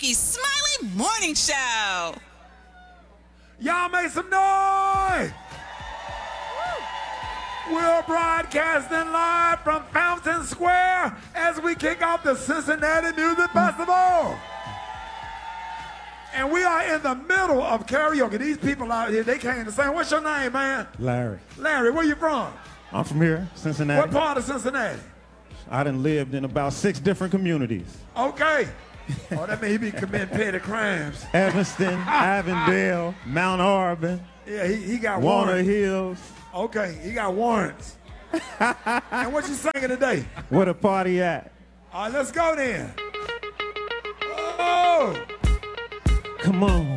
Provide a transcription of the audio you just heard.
Mickey's Smiley Morning Show. Y'all make some noise. We're broadcasting live from Fountain Square as we kick off the Cincinnati Music Festival. And we are in the middle of karaoke. These people out here, they came to sing. What's your name, man? Larry. Larry, where you from? I'm from here, Cincinnati. What part of Cincinnati? I done lived in about 6 different communities. Okay. Oh, that means he be committing petty crimes. Evanston, Avondale, Mount Auburn. Yeah, he got Warner warrants. Hills. Okay, he got warrants. And what you singing today? Where the party at? All right, let's go then. Oh! Come on.